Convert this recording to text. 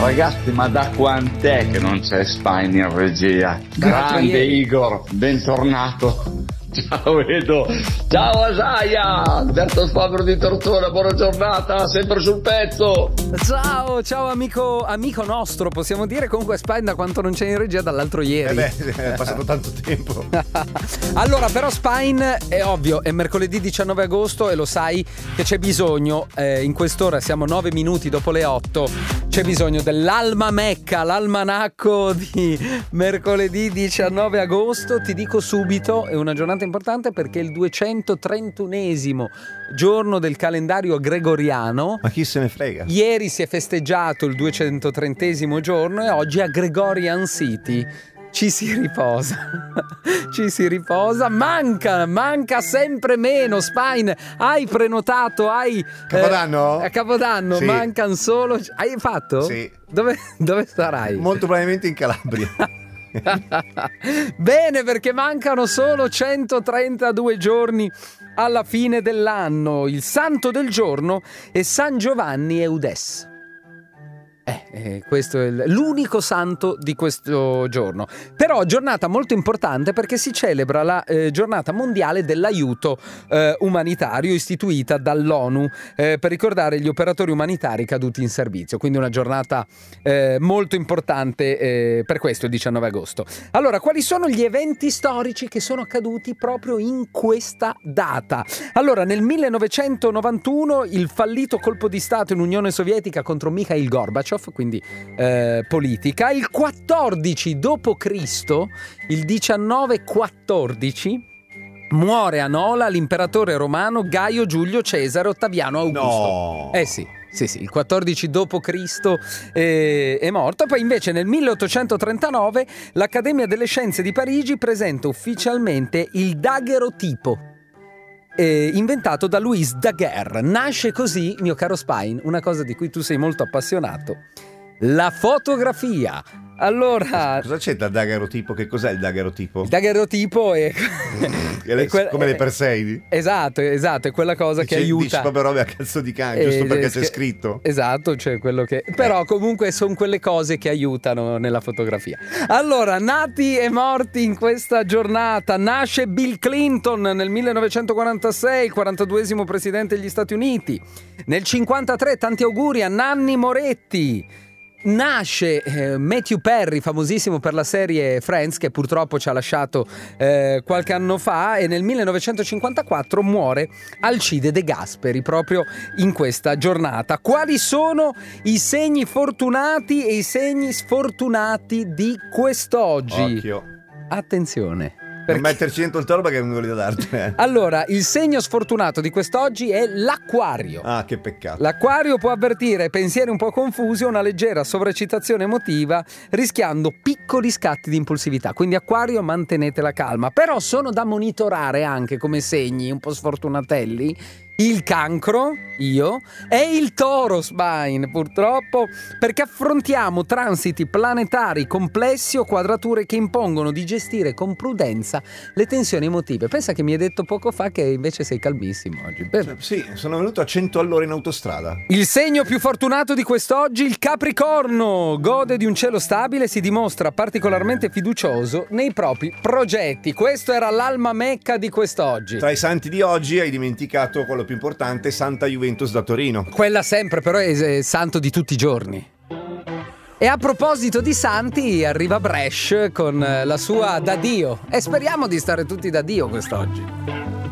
Ragazzi, ma da quant'è che non c'è Spine in regia? Grande Igor, bentornato. Ciao Edo, ciao Asaia, Alberto Sfavro di Tortona, buona giornata, sempre sul pezzo. Ciao amico nostro, possiamo dire. Comunque Spine da quanto non c'è in regia dall'altro ieri. È passato tanto tempo. Allora, però Spine è ovvio, è mercoledì 19 agosto e lo sai che c'è bisogno, in quest'ora siamo 9 minuti dopo le 8, c'è bisogno dell'Alma Mecca, l'almanacco di mercoledì 19 agosto. Ti dico subito, è una giornata importante perché è il 231esimo giorno del calendario gregoriano. Ma chi se ne frega? Ieri si è festeggiato il 230esimo giorno e oggi a Gregorian City ci si riposa. Manca sempre meno. Spine, hai prenotato, Capodanno? A Capodanno sì. Mancano solo. Hai fatto? Sì. Dove sarai? Molto probabilmente in Calabria. Bene, perché mancano solo 132 giorni alla fine dell'anno. Il santo del giorno è San Giovanni Eudes. Questo è l'unico santo di questo giorno. Però giornata molto importante perché si celebra la giornata mondiale dell'aiuto umanitario istituita dall'ONU per ricordare gli operatori umanitari caduti in servizio. Quindi una giornata molto importante per questo il 19 agosto. Allora, quali sono gli eventi storici che sono accaduti proprio in questa data? Allora, nel 1991 il fallito colpo di stato in Unione Sovietica contro Mikhail Gorbaciov, quindi politica. Il 14 d.C., il 1914, muore a Nola l'imperatore romano Gaio Giulio Cesare Ottaviano Augusto. No. Sì, il 14 d.C. È morto. Poi invece nel 1839 l'Accademia delle Scienze di Parigi presenta ufficialmente il daguerrotipo, inventato da Louis Daguerre. Nasce così, mio caro Spine, una cosa di cui tu sei molto appassionato: la fotografia. Allora, cosa c'è dal daguerrotipo? Che cos'è il daguerrotipo? Il daguerrotipo è come le Perseidi? Esatto, è quella cosa che aiuta. Dici proprio robe a cazzo di cane, giusto perché c'è scritto. Esatto, cioè quello che. Però comunque sono quelle cose che aiutano nella fotografia. Allora, nati e morti in questa giornata. Nasce Bill Clinton nel 1946, 42esimo presidente degli Stati Uniti. Nel 53, tanti auguri a Nanni Moretti. Nasce Matthew Perry, famosissimo per la serie Friends, che purtroppo ci ha lasciato qualche anno fa, e nel 1954 muore Alcide De Gasperi proprio in questa giornata. Quali sono i segni fortunati e i segni sfortunati di quest'oggi? Occhio. Attenzione. Per metterci dentro il toro perché non voglio darti. Allora, il segno sfortunato di quest'oggi è l'Acquario. Ah, che peccato. L'Acquario può avvertire pensieri un po' confusi o una leggera sovraccitazione emotiva, rischiando piccoli scatti di impulsività. Quindi Acquario, mantenete la calma. Però sono da monitorare anche come segni un po' sfortunatelli il Cancro, io, e il Toro, Spine, purtroppo, perché affrontiamo transiti planetari complessi o quadrature che impongono di gestire con prudenza le tensioni emotive. Pensa che mi hai detto poco fa che invece sei calmissimo oggi. Sì, sono venuto a 100 all'ora in autostrada. Il segno più fortunato di quest'oggi, il Capricorno, gode di un cielo stabile e si dimostra particolarmente fiducioso nei propri progetti. Questo era l'Alma Mecca di quest'oggi. Tra i santi di oggi hai dimenticato quello più importante, Santa Juventus da Torino. Quella sempre, però è santo di tutti i giorni. E a proposito di santi, arriva Bresh con la sua Da Dio. E speriamo di stare tutti da Dio quest'oggi.